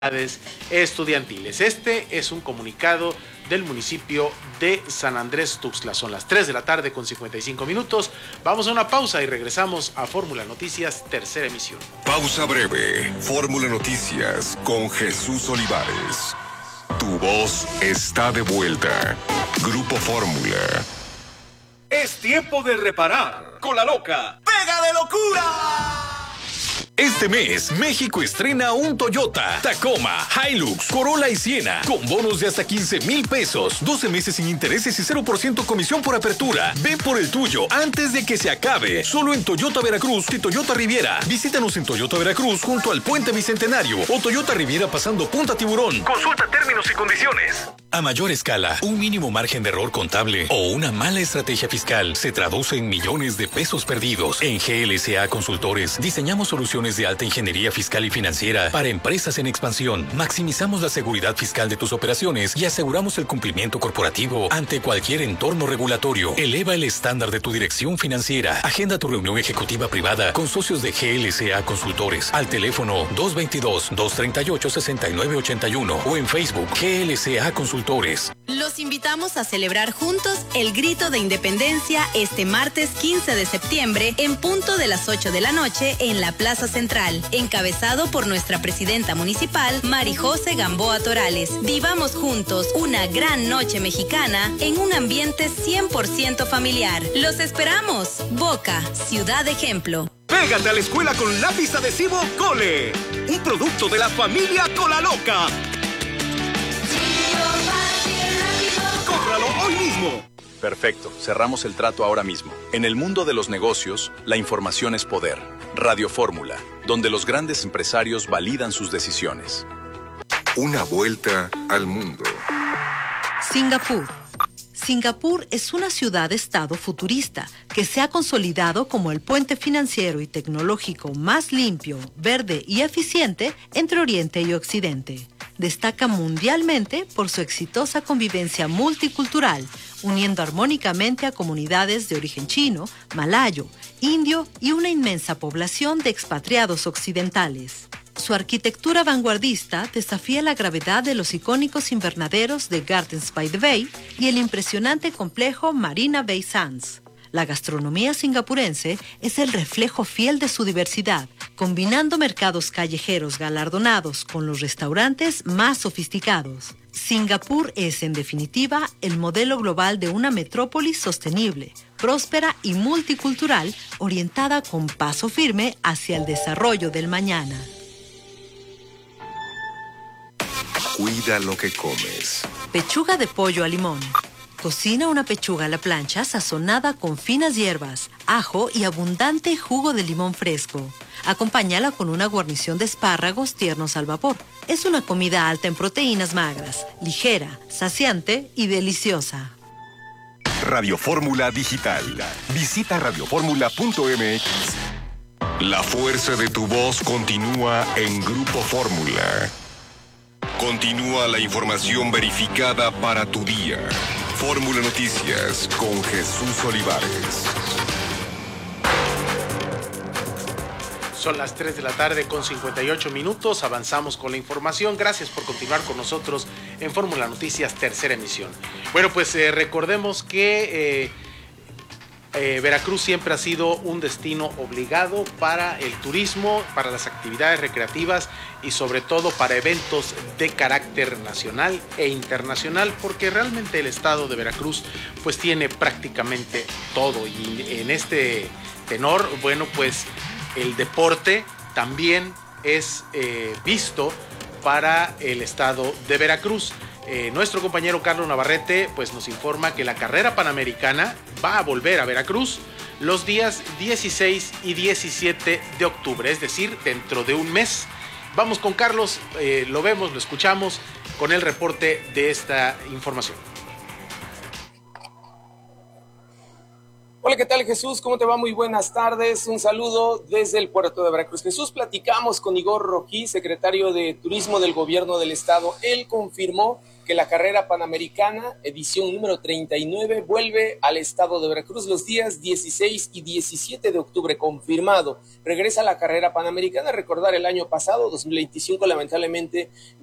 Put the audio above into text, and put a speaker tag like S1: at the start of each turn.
S1: estudiantiles. Este es un comunicado del municipio de San Andrés Tuxtla. Son las 3 de la tarde con 55 minutos. Vamos a una pausa y regresamos a Fórmula Noticias, tercera emisión.
S2: Pausa breve. Fórmula Noticias con Jesús Olivares. Tu voz está de vuelta. Grupo Fórmula.
S3: Es tiempo de reparar. Con la loca. ¡Pega de locura!
S4: Este mes, México estrena un Toyota, Tacoma, Hilux, Corolla y Siena, con bonos de hasta 15,000 pesos, 12 meses sin intereses y 0% comisión por apertura. Ven por el tuyo antes de que se acabe. Solo en Toyota Veracruz y Toyota Riviera. Visítanos en Toyota Veracruz junto al Puente Bicentenario o Toyota Riviera pasando Punta Tiburón. Consulta términos y condiciones. A mayor escala, un mínimo margen de error contable o una mala estrategia fiscal se traduce en millones de pesos perdidos. En GLSA Consultores diseñamos soluciones de alta ingeniería fiscal y financiera para empresas en expansión. Maximizamos la seguridad fiscal de tus operaciones y aseguramos el cumplimiento corporativo ante cualquier entorno regulatorio. Eleva el estándar de tu dirección financiera. Agenda tu reunión ejecutiva privada con socios de GLSA Consultores al teléfono 222-238-6981 o en Facebook GLSA Consultores.
S5: Los invitamos a celebrar juntos el Grito de Independencia este martes 15 de septiembre en punto de las 8 de la noche en la Plaza Central, encabezado por nuestra presidenta municipal, Marijose Gamboa Torales. Vivamos juntos una gran noche mexicana en un ambiente 100% familiar. ¡Los esperamos! Boca, ciudad ejemplo.
S3: Pégate a la escuela con lápiz adhesivo Cole, un producto de la familia Cola Loca. ¡Cómpralo hoy mismo!
S6: Perfecto, cerramos el trato ahora mismo. En el mundo de los negocios, la información es poder. Radio Fórmula, donde los grandes empresarios validan sus decisiones.
S2: Una vuelta al mundo.
S7: Singapur. Singapur es una ciudad-estado futurista que se ha consolidado como el puente financiero y tecnológico más limpio, verde y eficiente entre Oriente y Occidente. Destaca mundialmente por su exitosa convivencia multicultural, uniendo armónicamente a comunidades de origen chino, malayo, indio y una inmensa población de expatriados occidentales. Su arquitectura vanguardista desafía la gravedad de los icónicos invernaderos de Gardens by the Bay y el impresionante complejo Marina Bay Sands. La gastronomía singapurense es el reflejo fiel de su diversidad, combinando mercados callejeros galardonados con los restaurantes más sofisticados. Singapur es, en definitiva, el modelo global de una metrópolis sostenible, próspera y multicultural, orientada con paso firme hacia el desarrollo del mañana.
S2: Cuida lo que comes.
S7: Pechuga de pollo a limón. Cocina una pechuga a la plancha sazonada con finas hierbas, ajo y abundante jugo de limón fresco. Acompáñala con una guarnición de espárragos tiernos al vapor. Es una comida alta en proteínas magras, ligera, saciante y deliciosa.
S2: Radio Fórmula Digital. Visita radioformula.mx. La fuerza de tu voz continúa en Grupo Fórmula. Continúa la información verificada para tu día. Fórmula Noticias con Jesús Olivares.
S1: Son las 3 de la tarde con 58 minutos. Avanzamos con la información. Gracias por continuar con nosotros en Fórmula Noticias, tercera emisión. Bueno, pues recordemos que Veracruz siempre ha sido un destino obligado para el turismo, para las actividades recreativas y sobre todo para eventos de carácter nacional e internacional, porque realmente el estado de Veracruz pues tiene prácticamente todo. Y en este tenor, bueno, pues el deporte también es visto para el estado de Veracruz. Nuestro compañero Carlos Navarrete pues nos informa que la carrera panamericana va a volver a Veracruz los días 16 y 17 de octubre, es decir, dentro de un mes. Vamos con Carlos, lo vemos, lo escuchamos con el reporte de esta información.
S8: Hola, ¿qué tal, Jesús? ¿Cómo te va? Muy buenas tardes. Un saludo desde el puerto de Veracruz. Jesús, platicamos con Igor Roquí, secretario de Turismo del Gobierno del Estado. Él confirmó que la carrera panamericana, edición número 39, vuelve al estado de Veracruz los días 16 y 17 de octubre, confirmado. Regresa la carrera panamericana. Recordar el año pasado, 2025, lamentablemente